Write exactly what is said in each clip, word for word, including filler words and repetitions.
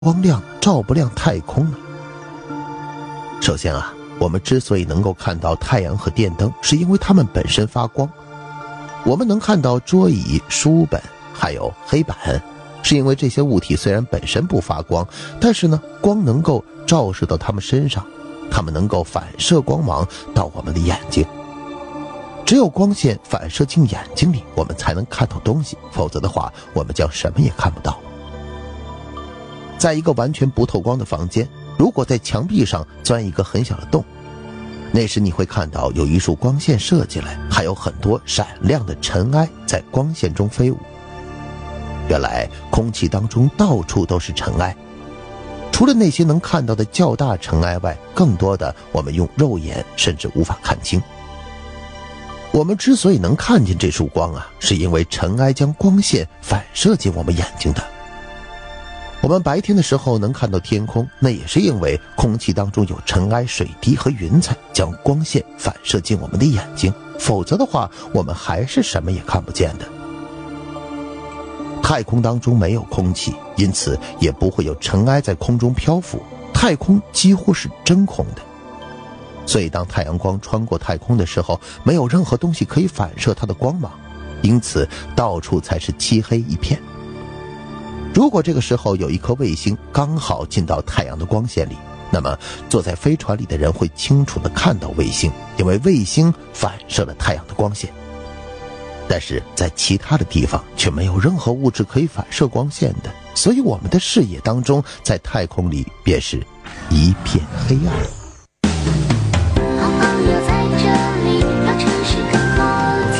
光亮照不亮太空呢？首先啊，我们之所以能够看到太阳和电灯，是因为它们本身发光。我们能看到桌椅、书本还有黑板，是因为这些物体虽然本身不发光，但是呢，光能够照射到它们身上，它们能够反射光芒到我们的眼睛。只有光线反射进眼睛里，我们才能看到东西，否则的话，我们将什么也看不到。在一个完全不透光的房间，如果在墙壁上钻一个很小的洞，那时你会看到有一束光线射进来，还有很多闪亮的尘埃在光线中飞舞。原来空气当中到处都是尘埃，除了那些能看到的较大尘埃外，更多的我们用肉眼甚至无法看清。我们之所以能看见这束光啊，是因为尘埃将光线反射进我们眼睛的。我们白天的时候能看到天空，那也是因为空气当中有尘埃、水滴和云彩将光线反射进我们的眼睛，否则的话，我们还是什么也看不见的。太空当中没有空气，因此也不会有尘埃在空中漂浮，太空几乎是真空的。所以当太阳光穿过太空的时候，没有任何东西可以反射它的光芒，因此到处才是漆黑一片。如果这个时候有一颗卫星刚好进到太阳的光线里，那么坐在飞船里的人会清楚地看到卫星，因为卫星反射了太阳的光线。但是在其他的地方却没有任何物质可以反射光线的，所以我们的视野当中，在太空里便是一片黑暗。 好朋友在这里，让城市更好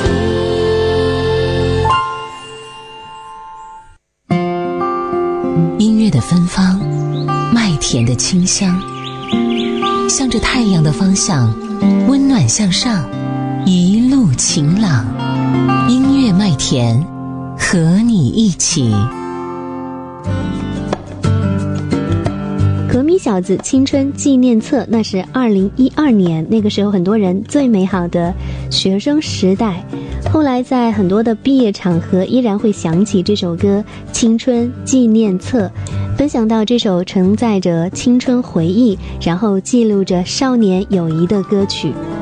听。音乐的芬芳，麦田的清香，向着太阳的方向，温暖向上，一路晴朗。音乐麦田，和你一起。 革命小子青春纪念册，那是二零一二年，那个时候很多人最美好的学生时代。后来在很多的毕业场合依然会想起这首歌《青春纪念册》，分享到这首承载着青春回忆，然后记录着少年友谊的歌曲。